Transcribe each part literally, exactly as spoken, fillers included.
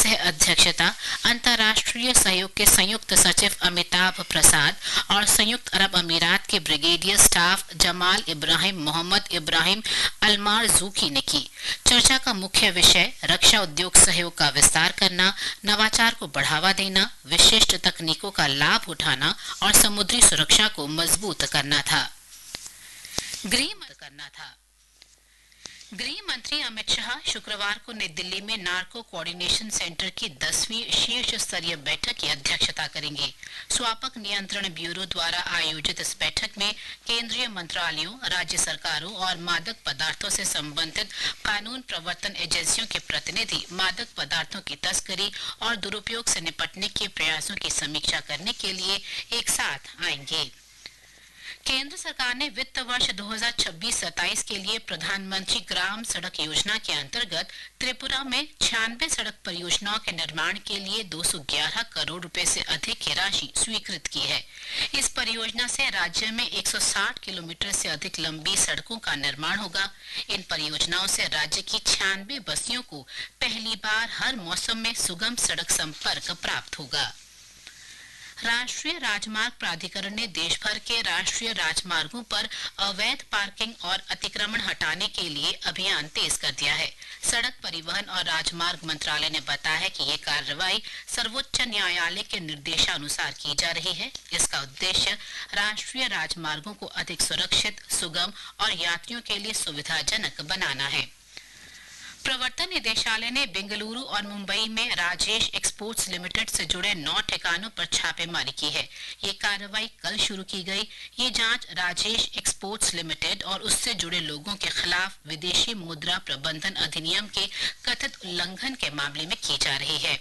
सह अध्यक्षता अंतर्राष्ट्रीय सहयोग के संयुक्त सचिव अमिताभ प्रसाद और संयुक्त अरब अमीरात के ब्रिगेडियर स्टाफ जमाल इब्राहिम मोहम्मद इब्राहिम अलमारजूकी ने की। चर्चा का मुख्य विषय रक्षा उद्योग सहयोग का विस्तार करना, नवाचार को बढ़ावा देना, विशिष्ट तकनीकों का लाभ उठाना और समुद्री सुरक्षा को मजबूत करना था। गृह करना था गृह मंत्री अमित शाह शुक्रवार को नई दिल्ली में नार्को कोऑर्डिनेशन सेंटर की दसवीं शीर्ष स्तरीय बैठक की अध्यक्षता करेंगे। स्वापक नियंत्रण ब्यूरो द्वारा आयोजित इस बैठक में केंद्रीय मंत्रालयों, राज्य सरकारों और मादक पदार्थों से संबंधित कानून प्रवर्तन एजेंसियों के प्रतिनिधि मादक पदार्थों की तस्करी और दुरुपयोग से निपटने के प्रयासों की समीक्षा करने के लिए एक साथ आएंगे। केंद्र सरकार ने वित्त वर्ष दो हज़ार छब्बीस सत्ताईस के लिए प्रधानमंत्री ग्राम सड़क योजना के अंतर्गत त्रिपुरा में छियानवे सड़क परियोजनाओं के निर्माण के लिए दो सौ ग्यारह करोड़ रुपए से अधिक की राशि स्वीकृत की है। इस परियोजना से राज्य में एक सौ साठ किलोमीटर से अधिक लंबी सड़कों का निर्माण होगा। इन परियोजनाओं से राज्य की छियानवे बस्तियों को पहली बार हर मौसम में सुगम सड़क संपर्क प्राप्त होगा। राष्ट्रीय राजमार्ग प्राधिकरण ने देश भर के राष्ट्रीय राजमार्गों पर अवैध पार्किंग और अतिक्रमण हटाने के लिए अभियान तेज कर दिया है। सड़क परिवहन और राजमार्ग मंत्रालय ने बताया है कि ये कार्रवाई सर्वोच्च न्यायालय के निर्देशानुसार की जा रही है। इसका उद्देश्य राष्ट्रीय राजमार्गों को अधिक सुरक्षित, सुगम और यात्रियों के लिए सुविधाजनक बनाना है। प्रवर्तन निदेशालय ने बेंगलुरु और मुंबई में राजेश एक्सपोर्ट्स लिमिटेड से जुड़े नौ ठिकानों पर छापेमारी की है। ये कार्रवाई कल शुरू की गई। ये जांच राजेश एक्सपोर्ट्स लिमिटेड और उससे जुड़े लोगों के खिलाफ विदेशी मुद्रा प्रबंधन अधिनियम के कथित उल्लंघन के मामले में की जा रही है।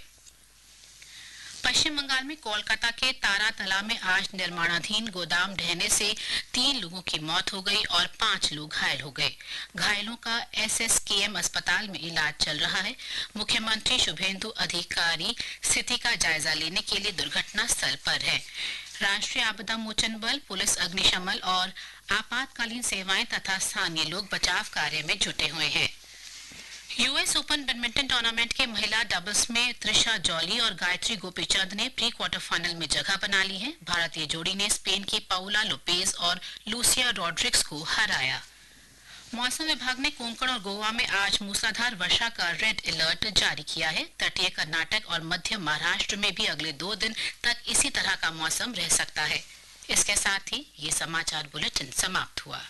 पश्चिम बंगाल में कोलकाता के तारातला में आज निर्माणाधीन गोदाम ढहने से तीन लोगों की मौत हो गई और पांच लोग घायल हो गए। घायलों का एसएसकेएम अस्पताल में इलाज चल रहा है। मुख्यमंत्री शुभेंदु अधिकारी स्थिति का जायजा लेने के लिए दुर्घटना स्थल पर है। राष्ट्रीय आपदा मोचन बल, पुलिस, अग्निशमन और आपातकालीन सेवाएं तथा स्थानीय लोग बचाव कार्य में जुटे हुए हैं। यूएस ओपन बैडमिंटन टूर्नामेंट के महिला डबल्स में त्रिशा जॉली और गायत्री गोपीचंद ने प्री क्वार्टर फाइनल में जगह बना ली है। भारतीय जोड़ी ने स्पेन की पाउला लोपेज और लूसिया रॉड्रिक्स को हराया। मौसम विभाग ने कोंकण और गोवा में आज मूसलाधार वर्षा का रेड अलर्ट जारी किया है। तटीय कर्नाटक और मध्य महाराष्ट्र में भी अगले दो दिन तक इसी तरह का मौसम रह सकता है। इसके साथ ही ये समाचार बुलेटिन समाप्त हुआ।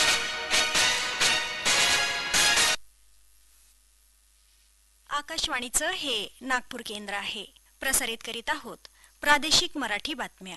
आकाशवाणीचं हे नागपूर केंद्र आहे। प्रसारित करीत आहोत प्रादेशिक मराठी बातम्या।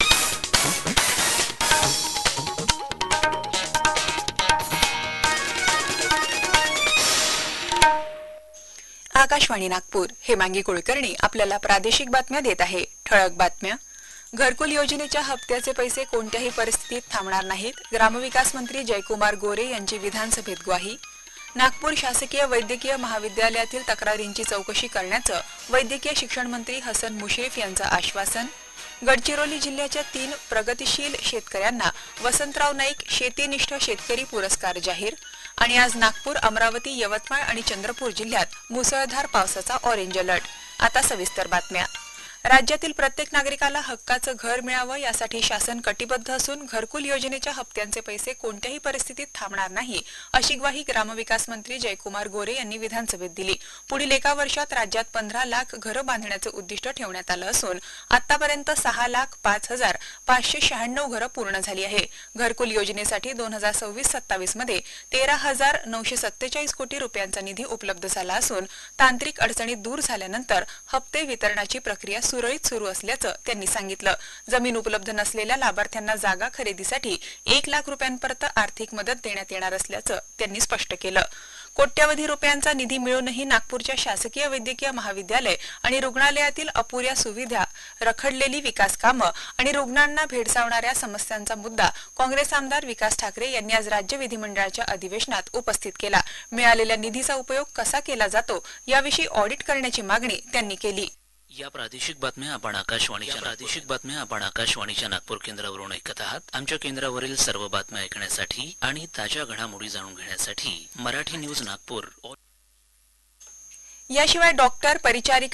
आकाशवाणी नागपूर हे मांगी कुलकर्णी आपल्याला प्रादेशिक बातम्या देत आहे। ठळक बातम्या। घरकुल योजनेच्या हप्त्याचे पैसे कोणत्याही परिस्थितीत थांबणार नाहीत। ग्रामविकास मंत्री जयकुमार गोरे यांची विधानसभेत ग्वाही। नागपूर शासकीय वैद्यकीय महाविद्यालयातील तक्रारींची चौकशी करण्याचं वैद्यकीय शिक्षण मंत्री हसन मुश्रीफ यांचं आश्वासन। गडचिरोली जिल्ह्याच्या तीन प्रगतिशील शेतकऱ्यांना वसंतराव नाईक शेतीनिष्ठ शेतकरी पुरस्कार जाहीर। आणि आज नागपूर, अमरावती, यवतमाळ आणि चंद्रपूर जिल्ह्यात मुसळधार पावसाचा ऑरेंज अलर्ट। आता सविस्तर बातम्या। राज्यातील प्रत्येक नागरिकाला हक्काचं घर मिळावं यासाठी शासन कटिबद्ध असून घरकुल योजनेच्या हप्त्यांचे पैसे कोणत्याही परिस्थितीत थांबणार नाही, अशी ग्वाही ग्रामविकास मंत्री जयकुमार गोरे यांनी विधानसभेत दिली। पुढील एका वर्षात राज्यात पंधरा लाख घरं बांधण्याचं उद्दिष्ट ठेवण्यात आलं असून आतापर्यंत सहा लाख पाच हजार पाचशे शहाण्णव घरं पूर्ण झाली आहे। घरकुल योजनेसाठी दोन हजार सव्वीस सत्तावीस मध्ये तेरा हजार नऊशे सत्तेचाळीस कोटी रुपयांचा निधी उपलब्ध झाला असून तांत्रिक अडचणी दूर झाल्यानंतर हप्ते वितरणाची प्रक्रिया सुरळीत सुरू असल्याचं त्यांनी सांगितलं। जमीन उपलब्ध नसलेल्या लाभार्थ्यांना जागा खरेदीसाठी एक लाख रुपयांपर्यंत आर्थिक मदत देण्यात येणार असल्याचं त्यांनी स्पष्ट केलं। कोट्यावधी रुपयांचा निधी मिळूनही नागपूरच्या शासकीय वैद्यकीय महाविद्यालय आणि रुग्णालयातील अपुऱ्या सुविधा, रखडलेली विकास कामं आणि रुग्णांना भेडसावणाऱ्या समस्यांचा मुद्दा काँग्रेस आमदार विकास ठाकरे यांनी आज राज्य विधिमंडळाच्या अधिवेशनात उपस्थित केला। मिळालेल्या निधीचा उपयोग कसा केला जातो याविषयी ऑडिट करण्याची मागणी त्यांनी केली। या प्रादेशिक बातम्या आपण आकाशवाणीच्या प्रादेशिक बातम्या आपण आकाशवाणीच्या नागपूर केंद्रावरून ऐकत आहात। आमच्या केंद्रावरील सर्व बातम्या ऐकण्यासाठी आणि ताज्या घडामोडी जाणून घेण्यासाठी मराठी न्यूज नागपूर। याशिवाय डॉक्टर, परिचारिका